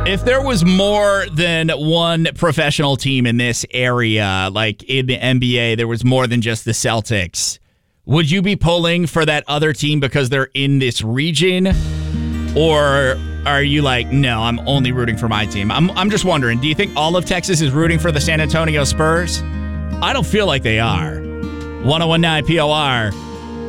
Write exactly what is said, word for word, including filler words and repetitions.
If there was more than one professional team in this area, like in the N B A, there was more than just the Celtics, would you be pulling for that other team because they're in this region? Or are you like, no, I'm only rooting for my team? I'm I'm just wondering, do you think all of Texas is rooting for the San Antonio Spurs? I don't feel like they are. ten nineteen P O R.